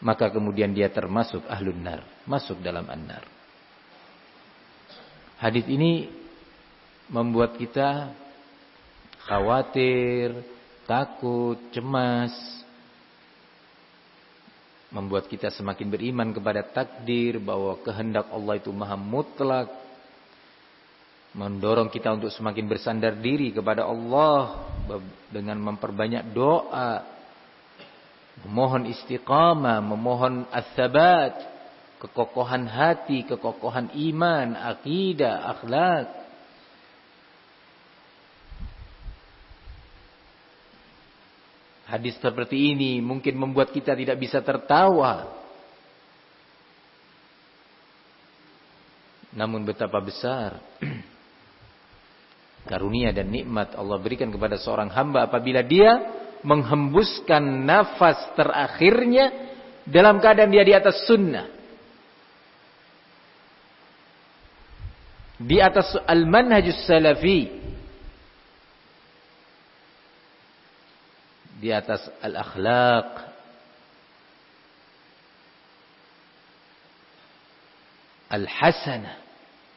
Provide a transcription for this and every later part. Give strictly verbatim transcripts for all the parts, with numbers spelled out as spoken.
maka kemudian dia termasuk ahlun nar, masuk dalam an-nar. Hadis ini membuat kita khawatir, takut, cemas, membuat kita semakin beriman kepada takdir, bahwa kehendak Allah itu maha mutlak, mendorong kita untuk semakin bersandar diri kepada Allah dengan memperbanyak doa, memohon istiqamah, memohon ats-tsabat, kekokohan hati, kekokohan iman, akidah, akhlak. Hadis seperti ini mungkin membuat kita tidak bisa tertawa. Namun betapa besar karunia dan nikmat Allah berikan kepada seorang hamba apabila dia menghembuskan nafas terakhirnya dalam keadaan dia di atas sunnah, di atas al-manhajus salafi, di atas al-akhlaq, al-hasanah.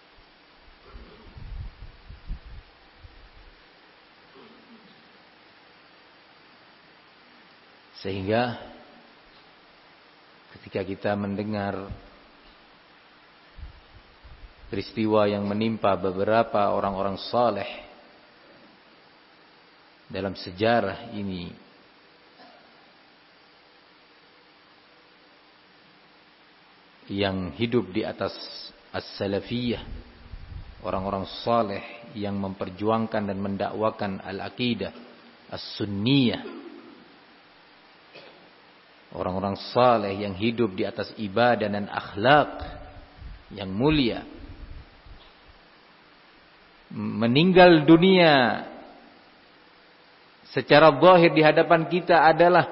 Sehingga ketika kita mendengar peristiwa yang menimpa beberapa orang-orang saleh dalam sejarah ini, yang hidup di atas as-salafiyah, orang-orang saleh yang memperjuangkan dan mendakwakan al-aqidah as-sunniyah, orang-orang saleh yang hidup di atas ibadah dan akhlak yang mulia, meninggal dunia secara zahir di hadapan kita adalah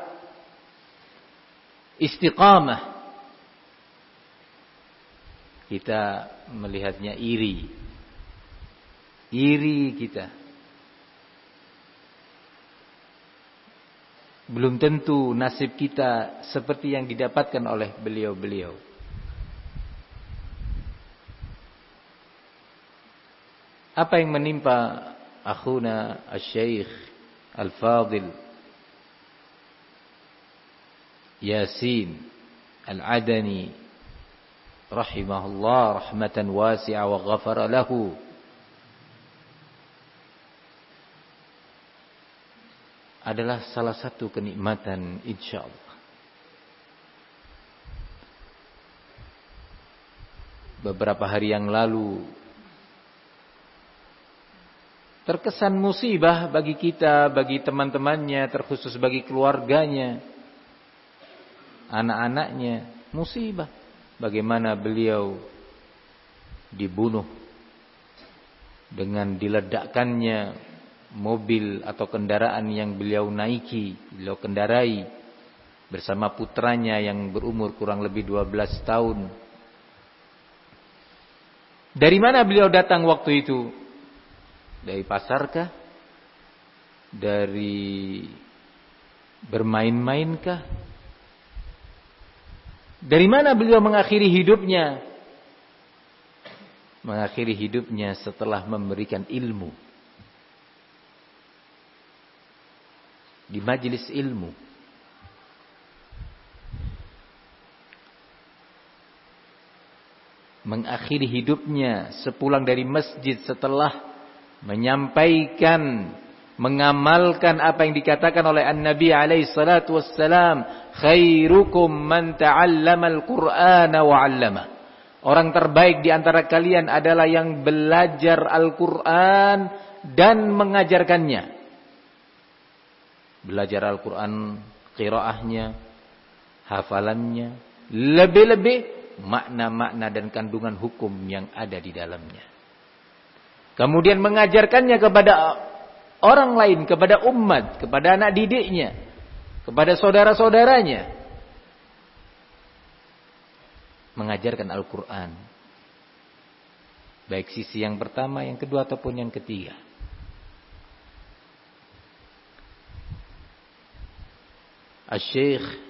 istiqamah. Kita melihatnya iri. Iri kita. Belum tentu nasib kita seperti yang didapatkan oleh beliau-beliau. Apa yang menimpa akhuna asy-syaikh al-fadil Yasin al-Adani rahimahullah rahmatan wasi'ah wa ghafara lahu, adalah salah satu kenikmatan insyaallah. Beberapa hari yang lalu terkesan musibah bagi kita, bagi teman-temannya, terkhusus bagi keluarganya, anak-anaknya, musibah. Bagaimana beliau dibunuh dengan diledakkannya mobil atau kendaraan yang beliau naiki, beliau kendarai bersama putranya yang berumur kurang lebih dua belas tahun. Dari mana beliau datang waktu itu? Dari pasarkah? Dari bermain-mainkah? Dari mana beliau mengakhiri hidupnya? Mengakhiri hidupnya setelah memberikan ilmu di majelis ilmu. Mengakhiri hidupnya sepulang dari masjid setelah menyampaikan, mengamalkan apa yang dikatakan oleh An-Nabi alaihi salatu wassalam, khairukum man ta'allamal Qur'ana wa 'allama. Orang terbaik di antara kalian adalah yang belajar Al-Qur'an dan mengajarkannya. Belajar Al-Quran, qiraahnya, hafalannya, lebih-lebih makna-makna dan kandungan hukum yang ada di dalamnya. Kemudian mengajarkannya kepada orang lain, kepada umat, kepada anak didiknya, kepada saudara-saudaranya. Mengajarkan Al-Quran. Baik sisi yang pertama, yang kedua, ataupun yang ketiga. Asy-Syaikh